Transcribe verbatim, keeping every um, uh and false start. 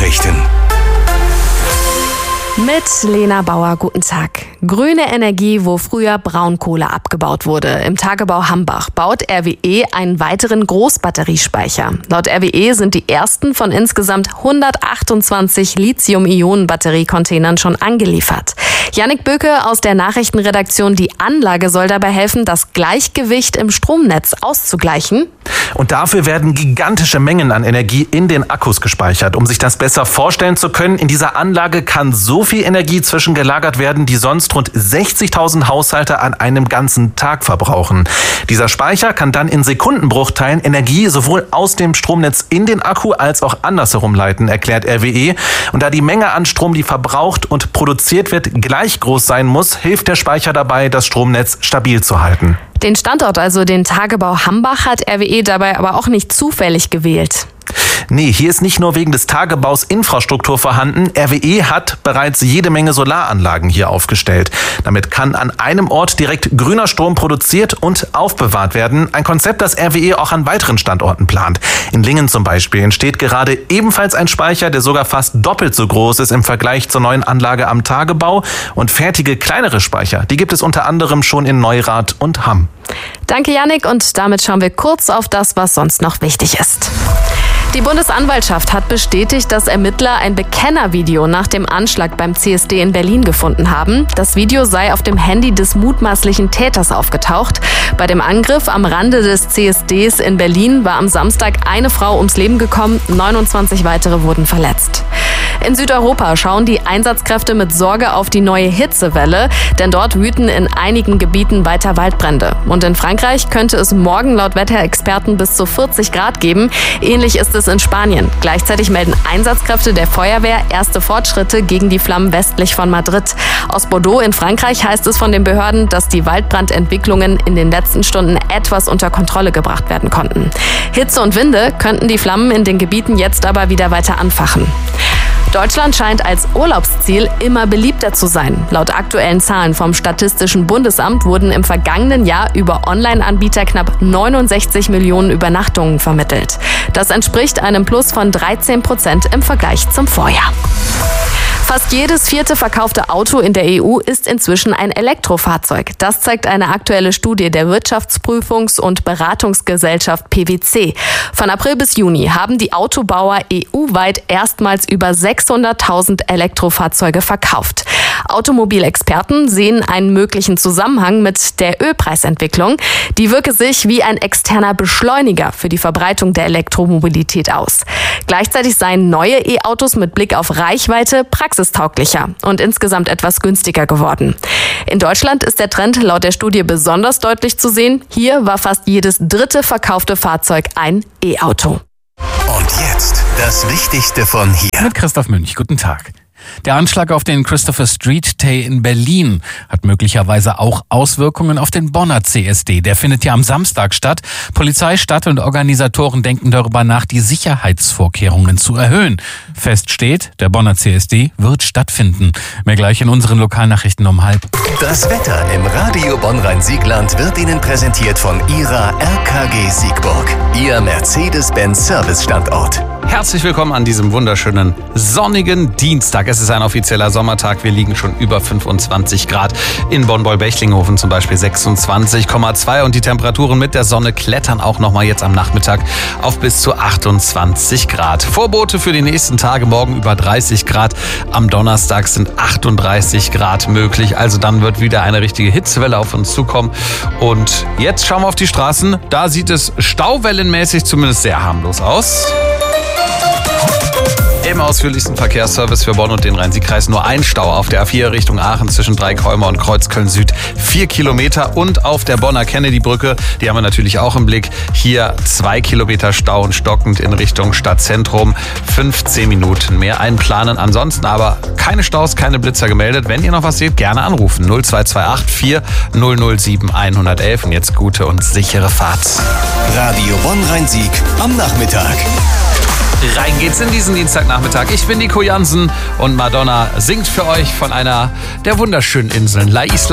Nachrichten. Mit Lena Bauer, guten Tag. Grüne Energie, wo früher Braunkohle abgebaut wurde. Im Tagebau Hambach baut R W E einen weiteren Großbatteriespeicher. Laut R W E sind die ersten von insgesamt hundertachtundzwanzig Lithium-Ionen-Batterie-Containern schon angeliefert. Jannik Böke aus der Nachrichtenredaktion. Die Anlage soll dabei helfen, das Gleichgewicht im Stromnetz auszugleichen. Und dafür werden gigantische Mengen an Energie in den Akkus gespeichert. Um sich das besser vorstellen zu können, in dieser Anlage kann so viel Energie zwischengelagert werden, die sonst rund sechzigtausend Haushalte an einem ganzen Tag verbrauchen. Dieser Speicher kann dann in Sekundenbruchteilen Energie sowohl aus dem Stromnetz in den Akku als auch andersherum leiten, erklärt R W E. Und da die Menge an Strom, die verbraucht und produziert wird, gleich groß sein muss, hilft der Speicher dabei, das Stromnetz stabil zu halten. Den Standort, also den Tagebau Hambach, hat R W E dabei aber auch nicht zufällig gewählt. Nee, hier ist nicht nur wegen des Tagebaus Infrastruktur vorhanden. R W E hat bereits jede Menge Solaranlagen hier aufgestellt. Damit kann an einem Ort direkt grüner Strom produziert und aufbewahrt werden. Ein Konzept, das R W E auch an weiteren Standorten plant. In Lingen zum Beispiel entsteht gerade ebenfalls ein Speicher, der sogar fast doppelt so groß ist im Vergleich zur neuen Anlage am Tagebau. Und fertige kleinere Speicher, die gibt es unter anderem schon in Neurath und Hamm. Danke, Jannik. Und damit schauen wir kurz auf das, was sonst noch wichtig ist. Die Bundesanwaltschaft hat bestätigt, dass Ermittler ein Bekennervideo nach dem Anschlag beim C S D in Berlin gefunden haben. Das Video sei auf dem Handy des mutmaßlichen Täters aufgetaucht. Bei dem Angriff am Rande des C S Ds in Berlin war am Samstag eine Frau ums Leben gekommen, neunundzwanzig weitere wurden verletzt. In Südeuropa schauen die Einsatzkräfte mit Sorge auf die neue Hitzewelle, denn dort wüten in einigen Gebieten weiter Waldbrände. Und in Frankreich könnte es morgen laut Wetterexperten bis zu vierzig Grad geben. Ähnlich ist es in Spanien. Gleichzeitig melden Einsatzkräfte der Feuerwehr erste Fortschritte gegen die Flammen westlich von Madrid. Aus Bordeaux in Frankreich heißt es von den Behörden, dass die Waldbrandentwicklungen in den letzten Stunden etwas unter Kontrolle gebracht werden konnten. Hitze und Winde könnten die Flammen in den Gebieten jetzt aber wieder weiter anfachen. Deutschland scheint als Urlaubsziel immer beliebter zu sein. Laut aktuellen Zahlen vom Statistischen Bundesamt wurden im vergangenen Jahr über Online-Anbieter knapp neunundsechzig Millionen Übernachtungen vermittelt. Das entspricht einem Plus von dreizehn Prozent im Vergleich zum Vorjahr. Fast jedes vierte verkaufte Auto in der E U ist inzwischen ein Elektrofahrzeug. Das zeigt eine aktuelle Studie der Wirtschaftsprüfungs- und Beratungsgesellschaft P W C. Von April bis Juni haben die Autobauer E U-weit erstmals über sechshunderttausend Elektrofahrzeuge verkauft. Automobilexperten sehen einen möglichen Zusammenhang mit der Ölpreisentwicklung. Die wirke sich wie ein externer Beschleuniger für die Verbreitung der Elektromobilität aus. Gleichzeitig seien neue E-Autos mit Blick auf Reichweite praxistauglicher und insgesamt etwas günstiger geworden. In Deutschland ist der Trend laut der Studie besonders deutlich zu sehen. Hier war fast jedes dritte verkaufte Fahrzeug ein E-Auto. Und jetzt das Wichtigste von hier. Mit Christoph Münch, guten Tag. Der Anschlag auf den Christopher Street Day in Berlin hat möglicherweise auch Auswirkungen auf den Bonner C S D. Der findet ja am Samstag statt. Polizei, Stadt und Organisatoren denken darüber nach, die Sicherheitsvorkehrungen zu erhöhen. Fest steht, der Bonner C S D wird stattfinden. Mehr gleich in unseren Lokalnachrichten um halb. Das Wetter im Radio Bonn-Rhein-Siegland wird Ihnen präsentiert von Ihrer R K G Siegburg, Ihr Mercedes-Benz-Service-Standort. Herzlich willkommen an diesem wunderschönen sonnigen Dienstag. Es ist ein offizieller Sommertag. Wir liegen schon über fünfundzwanzig Grad. In Bonn-Beul-Bechlinghofen zum Beispiel sechsundzwanzig Komma zwei. Und die Temperaturen mit der Sonne klettern auch nochmal jetzt am Nachmittag auf bis zu achtundzwanzig Grad. Vorbote für die nächsten Tage: morgen über dreißig Grad. Am Donnerstag sind achtunddreißig Grad möglich. Also dann wird wieder eine richtige Hitzewelle auf uns zukommen. Und jetzt schauen wir auf die Straßen. Da sieht es stauwellenmäßig zumindest sehr harmlos aus. Im ausführlichsten Verkehrsservice für Bonn und den Rhein-Sieg-Kreis nur ein Stau auf der A vier Richtung Aachen zwischen Dreikäumer und Kreuzköln Süd. Vier Kilometer und auf der Bonner Kennedy-Brücke, die haben wir natürlich auch im Blick. Hier zwei Kilometer Stau und stockend in Richtung Stadtzentrum. fünfzehn Minuten mehr einplanen. Ansonsten aber keine Staus, keine Blitzer gemeldet. Wenn ihr noch was seht, gerne anrufen. null zwei zwei acht vier null null sieben eins eins eins. Und jetzt gute und sichere Fahrt. Radio Bonn-Rhein-Sieg am Nachmittag. Rein geht's in diesen Dienstagnachmittag. Ich bin Nico Jansen und Madonna singt für euch von einer der wunderschönen Inseln La Isla